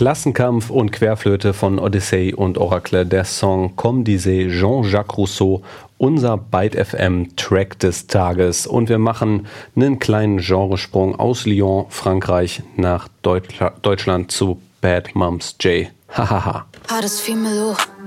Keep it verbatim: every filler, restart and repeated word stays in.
Klassenkampf und Querflöte von Odyssey und Oracle, der Song Comme disait Jean-Jacques Rousseau, unser Byte F M Track des Tages. Und wir machen einen kleinen Genresprung aus Lyon, Frankreich, nach Deutschla- Deutschland zu Bad Moms J. Hahaha. Ah, das fiel mir hoch.